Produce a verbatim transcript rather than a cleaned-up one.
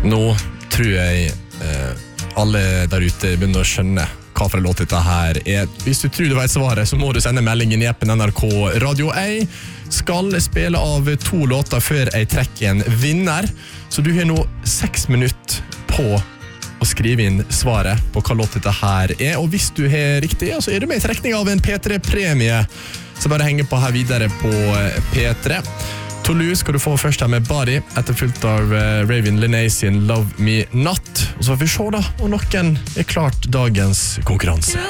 Nå tror jeg eh, alle der ute begynner å skjønne hva for en låt dette her er. Hvis du tror du vet svaret, så må du sende meldingen i appen N R K Radio én. Skal spille av to låter før jeg trekker en vinner. Så du har nå seks minutter på å skrive inn svaret på hva låt dette her er. Og hvis du har riktig, så er du med i trekning av en P tre-premie. Så bare henge på her videre på P tre. Toulouse skal du få først her med Body, etterfulgt av Raven Lenae sin Love Me Not. Og så får vi se da, om noen er klart dagens konkurranse.